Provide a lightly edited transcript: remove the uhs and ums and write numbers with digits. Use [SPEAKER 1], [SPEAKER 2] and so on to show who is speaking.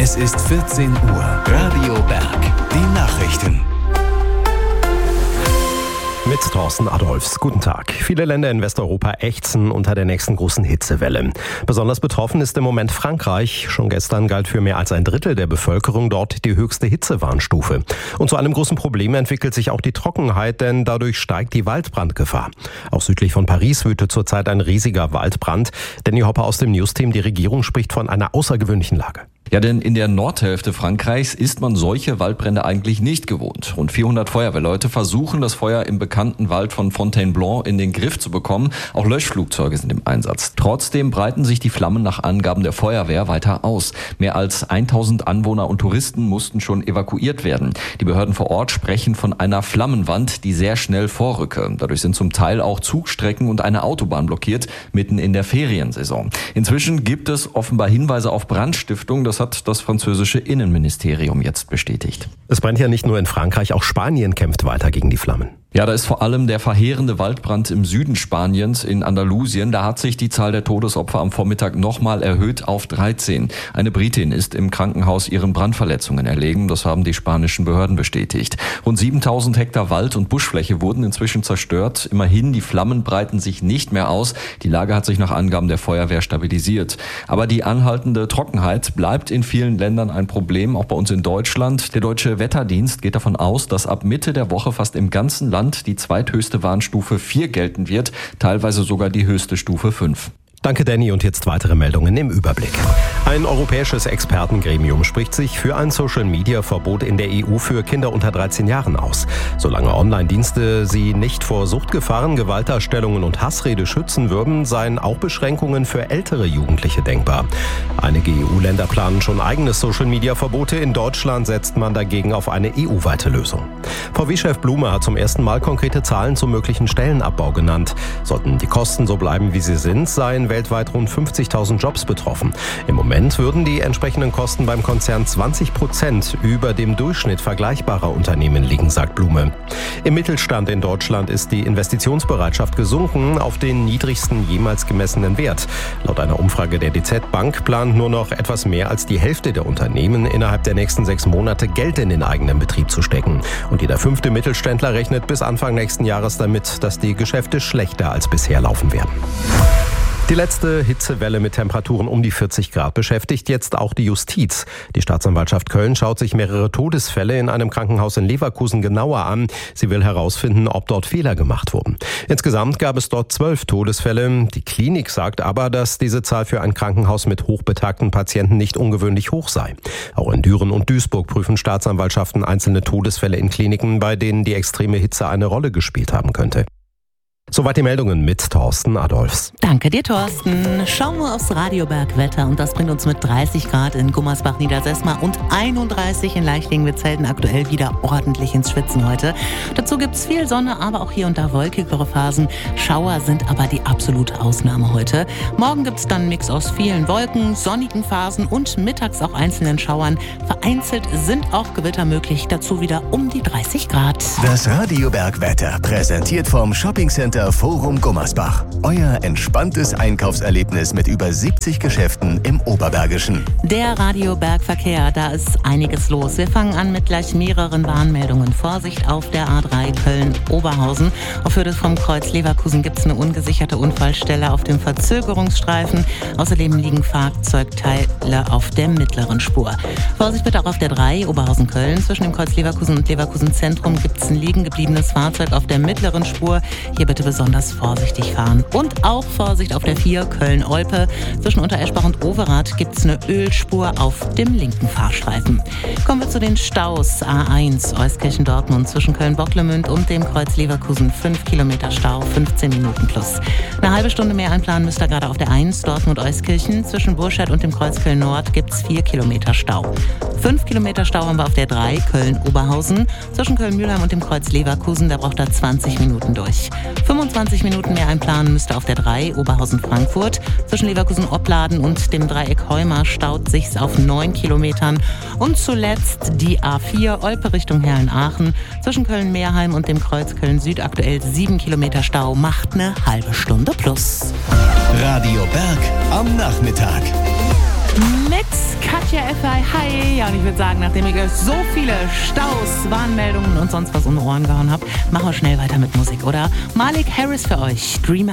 [SPEAKER 1] Es ist 14 Uhr. Radio Berg. Die Nachrichten.
[SPEAKER 2] Mit Thorsten Adolfs. Guten Tag. Viele Länder in Westeuropa ächzen unter der nächsten großen Hitzewelle. Besonders betroffen ist im Moment Frankreich. Schon gestern galt für mehr als ein Drittel der Bevölkerung dort die höchste Hitzewarnstufe. Und zu einem großen Problem entwickelt sich auch die Trockenheit, denn dadurch steigt die Waldbrandgefahr. Auch südlich von Paris wütet zurzeit ein riesiger Waldbrand. Danny Hopper aus dem News-Team. Die Regierung spricht von einer außergewöhnlichen Lage.
[SPEAKER 3] Ja, denn in der Nordhälfte Frankreichs ist man solche Waldbrände eigentlich nicht gewohnt. Rund 400 Feuerwehrleute versuchen, das Feuer im bekannten Wald von Fontainebleau in den Griff zu bekommen. Auch Löschflugzeuge sind im Einsatz. Trotzdem breiten sich die Flammen nach Angaben der Feuerwehr weiter aus. Mehr als 1000 Anwohner und Touristen mussten schon evakuiert werden. Die Behörden vor Ort sprechen von einer Flammenwand, die sehr schnell vorrücke. Dadurch sind zum Teil auch Zugstrecken und eine Autobahn blockiert, mitten in der Feriensaison. Inzwischen gibt es offenbar Hinweise auf Brandstiftung. Das hat das französische Innenministerium jetzt bestätigt.
[SPEAKER 2] Es brennt ja nicht nur in Frankreich, auch Spanien kämpft weiter gegen die Flammen.
[SPEAKER 3] Ja, da ist vor allem der verheerende Waldbrand im Süden Spaniens in Andalusien. Da hat sich die Zahl der Todesopfer am Vormittag nochmal erhöht auf 13. Eine Britin ist im Krankenhaus ihren Brandverletzungen erlegen. Das haben die spanischen Behörden bestätigt. Rund 7000 Hektar Wald- und Buschfläche wurden inzwischen zerstört. Immerhin, die Flammen breiten sich nicht mehr aus. Die Lage hat sich nach Angaben der Feuerwehr stabilisiert. Aber die anhaltende Trockenheit bleibt in vielen Ländern ein Problem, auch bei uns in Deutschland. Der Deutsche Wetterdienst geht davon aus, dass ab Mitte der Woche fast im ganzen Land die zweithöchste Warnstufe 4 gelten wird, teilweise sogar die höchste Stufe 5.
[SPEAKER 2] Danke, Danny. Und jetzt weitere Meldungen im Überblick. Ein europäisches Expertengremium spricht sich für ein Social-Media-Verbot in der EU für Kinder unter 13 Jahren aus. Solange Online-Dienste sie nicht vor Suchtgefahren, Gewaltdarstellungen und Hassrede schützen würden, seien auch Beschränkungen für ältere Jugendliche denkbar. Einige EU-Länder planen schon eigene Social-Media-Verbote. In Deutschland setzt man dagegen auf eine EU-weite Lösung. VW-Chef Blume hat zum ersten Mal konkrete Zahlen zum möglichen Stellenabbau genannt. Sollten die Kosten so bleiben, wie sie sind, seien weltweit rund 50.000 Jobs betroffen. Im Moment würden die entsprechenden Kosten beim Konzern 20% über dem Durchschnitt vergleichbarer Unternehmen liegen, sagt Blume. Im Mittelstand in Deutschland ist die Investitionsbereitschaft gesunken auf den niedrigsten jemals gemessenen Wert. Laut einer Umfrage der DZ Bank plant nur noch etwas mehr als die Hälfte der Unternehmen innerhalb der nächsten 6 Monate Geld in den eigenen Betrieb zu stecken. Und jeder 5. Mittelständler rechnet bis Anfang nächsten Jahres damit, dass die Geschäfte schlechter als bisher laufen werden. Die letzte Hitzewelle mit Temperaturen um die 40 Grad beschäftigt jetzt auch die Justiz. Die Staatsanwaltschaft Köln schaut sich mehrere Todesfälle in einem Krankenhaus in Leverkusen genauer an. Sie will herausfinden, ob dort Fehler gemacht wurden. Insgesamt gab es dort 12 Todesfälle. Die Klinik sagt aber, dass diese Zahl für ein Krankenhaus mit hochbetagten Patienten nicht ungewöhnlich hoch sei. Auch in Düren und Duisburg prüfen Staatsanwaltschaften einzelne Todesfälle in Kliniken, bei denen die extreme Hitze eine Rolle gespielt haben könnte. Soweit die Meldungen mit Thorsten Adolfs.
[SPEAKER 4] Danke dir, Thorsten. Schauen wir aufs Radioberg-Wetter und das bringt uns mit 30 Grad in Gummersbach-Niedersesma und 31 in Leichtlingen-Witzelden aktuell wieder ordentlich ins Schwitzen heute. Dazu gibt's viel Sonne, aber auch hier und da wolkigere Phasen. Schauer sind aber die absolute Ausnahme heute. Morgen gibt's dann einen Mix aus vielen Wolken, sonnigen Phasen und mittags auch einzelnen Schauern. Vereinzelt sind auch Gewitter möglich, dazu wieder um die 30 Grad.
[SPEAKER 1] Das Radioberg-Wetter präsentiert vom Shoppingcenter Forum Gummersbach. Euer entspanntes Einkaufserlebnis mit über 70 Geschäften im Oberbergischen.
[SPEAKER 4] Der Radioberg-Verkehr, da ist einiges los. Wir fangen an mit gleich mehreren Warnmeldungen. Vorsicht auf der A3 Köln-Oberhausen. Auf Höhe vom Kreuz Leverkusen gibt es eine ungesicherte Unfallstelle auf dem Verzögerungsstreifen. Außerdem liegen Fahrzeugteile auf der mittleren Spur. Vorsicht bitte auch auf der 3 Oberhausen-Köln. Zwischen dem Kreuz Leverkusen und Leverkusen Zentrum gibt es ein liegen gebliebenes Fahrzeug auf der mittleren Spur. Hier bitte besonders vorsichtig fahren. Und auch Vorsicht auf der 4 Köln-Olpe. Zwischen Untereschbach und Overath gibt es eine Ölspur auf dem linken Fahrstreifen. Kommen wir zu den Staus. A1 Euskirchen-Dortmund zwischen Köln-Bocklemünd und dem Kreuz Leverkusen 5 Kilometer Stau, 15 Minuten plus. Eine halbe Stunde mehr einplanen müsst ihr gerade auf der 1 Dortmund-Euskirchen. Zwischen Burscheid und dem Kreuz Köln-Nord gibt es 4 Kilometer Stau. 5 Kilometer Stau haben wir auf der 3 Köln-Oberhausen. Zwischen Köln-Mühlheim und dem Kreuz Leverkusen, da braucht er 20 Minuten durch. 25 Minuten mehr einplanen müsste auf der 3 Oberhausen-Frankfurt. Zwischen Leverkusen-Opladen und dem Dreieck Heuma staut sich's auf 9 Kilometern. Und zuletzt die A4 Olpe Richtung Herrn-Aachen. Zwischen Köln-Meerheim und dem Kreuz Köln-Süd aktuell 7 Kilometer Stau. Macht eine halbe Stunde plus.
[SPEAKER 1] Radio Berg am Nachmittag.
[SPEAKER 4] Mit mit Katja F.I. Hi. Ja, und ich würde sagen, nachdem ich euch so viele Staus, Warnmeldungen und sonst was um die Ohren gehauen habe, machen wir schnell weiter mit Musik, oder? Malik Harris für euch, Dreamer.